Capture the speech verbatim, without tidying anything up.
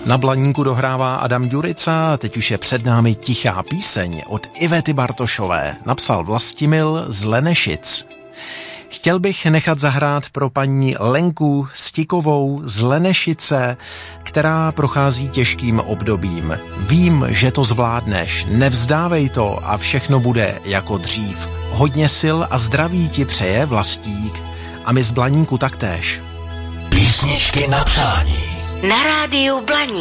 Na Blaníku dohrává Adam Ďurica, teď už je před námi tichá píseň od Ivety Bartošové. Napsal Vlastimil z Lenešic. Chtěl bych nechat zahrát pro paní Lenku Stikovou z Lenešice, která prochází těžkým obdobím. Vím, že to zvládneš, nevzdávej to a všechno bude jako dřív. Hodně sil a zdraví ti přeje Vlastík a my z Blaníku taktéž. Písničky na přání. Na rádiu Blaník.